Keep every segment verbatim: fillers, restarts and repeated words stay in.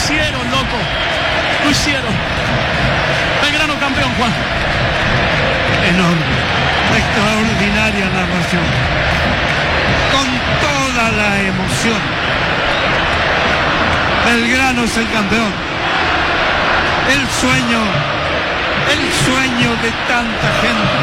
hicieron, loco. Lo hicieron. Belgrano campeón, Juan. Enorme. Extraordinaria narración. Con toda la emoción. Belgrano es el campeón. El sueño, el sueño de tanta gente.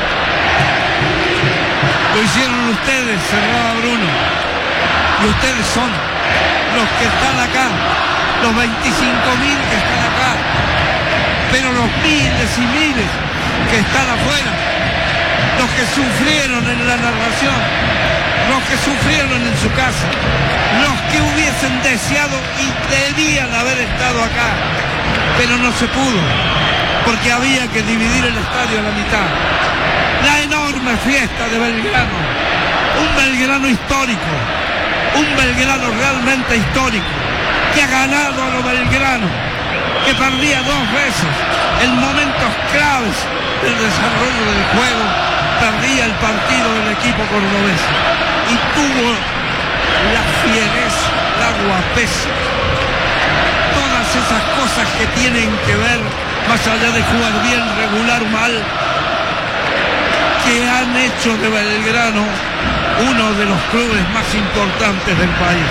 Lo hicieron ustedes, cerraba Bruno. Y ustedes son los que están acá, los veinticinco mil que están acá, pero los miles y miles que están afuera, los que sufrieron en la narración, los que sufrieron en su casa, los que hubiesen deseado y debían haber estado acá, pero no se pudo, porque había que dividir el estadio a la mitad. La enorme fiesta de Belgrano, un Belgrano histórico, un Belgrano realmente histórico, que ha ganado a lo Belgrano, que perdía dos veces en momentos claves del desarrollo del juego, perdía el partido del equipo cordobés y tuvo la fiereza, la guapesa, todas esas cosas que tienen que ver, más allá de jugar bien, regular o mal, que han hecho de Belgrano uno de los clubes más importantes del país.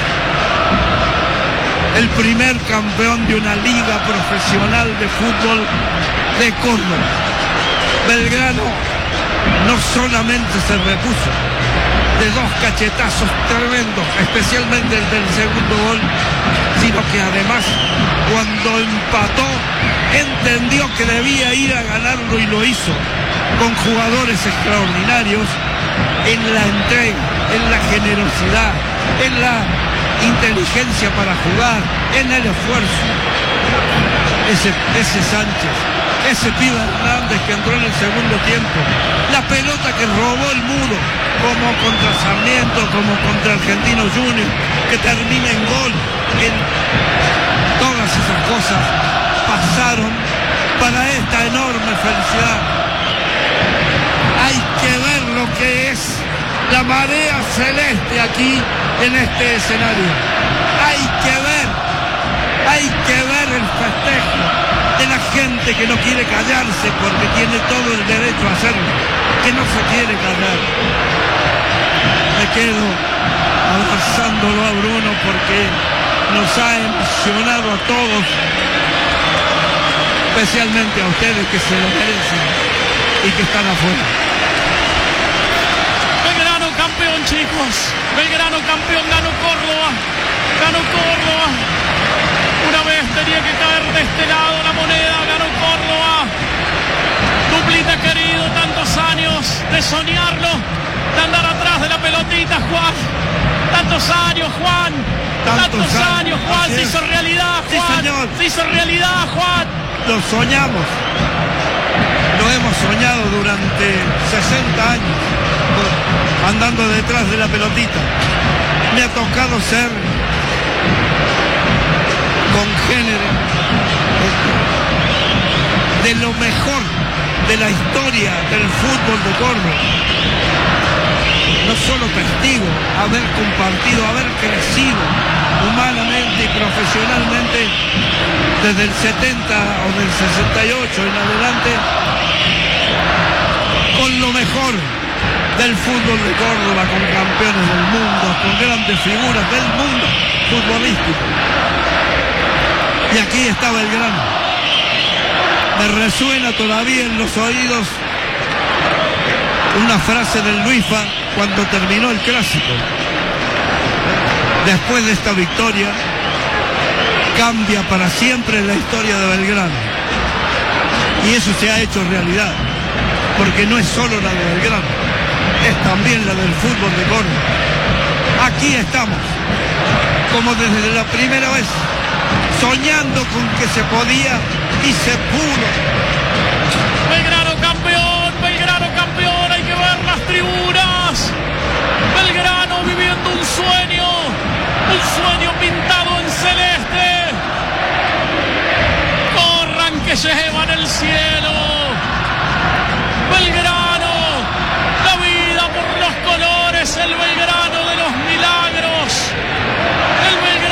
El primer campeón de una liga profesional de fútbol de Córdoba. Belgrano no solamente se repuso de dos cachetazos tremendos, especialmente el del segundo gol, sino que además, cuando empató, entendió que debía ir a ganarlo y lo hizo, con jugadores extraordinarios, en la entrega, en la generosidad, en la inteligencia para jugar, en el esfuerzo. Ese, ese Sánchez, ese pibe Hernández que entró en el segundo tiempo, la pelota que robó el muro, como contra Sarmiento, como contra Argentino Junior, que termina en gol, en todas esas cosas pasaron para esta enorme felicidad. Hay que ver lo que es la marea celeste aquí en este escenario. Hay que ver, hay que ver el festejo de la gente que no quiere callarse porque tiene todo el derecho a hacerlo, que no se quiere callar. Me quedo abrazándolo a Bruno porque nos ha emocionado a todos, especialmente a ustedes que se lo merecen y que están afuera. Belgrano campeón, chicos. Belgrano campeón, ganó Córdoba. Ganó Córdoba. Una vez tenía que caer de este lado la moneda, ganó Córdoba. Duplita querido, tantos años de soñarlo, de andar atrás de la pelotita, Juan. Tantos años, Juan. Tantos, tantos años, años, Juan. Se hizo realidad, Juan. Sí, señor. Se hizo realidad, Juan. Lo soñamos. Lo hemos soñado durante sesenta años, andando detrás de la pelotita. Me ha tocado ser congénere de lo mejor de la historia del fútbol de Córdoba. No solo testigo, haber compartido, haber crecido humanamente y profesionalmente desde el setenta o del sesenta y ocho en adelante con lo mejor del fútbol de Córdoba, con campeones del mundo, con grandes figuras del mundo futbolístico. Y aquí está Belgrano. Me resuena todavía en los oídos una frase del Luisfa cuando terminó el clásico. Después de esta victoria cambia para siempre la historia de Belgrano. Y eso se ha hecho realidad, porque no es solo la de Belgrano, es también la del fútbol de Córdoba. Aquí estamos, como desde la primera vez, soñando con que se podía y se pudo. Belgrano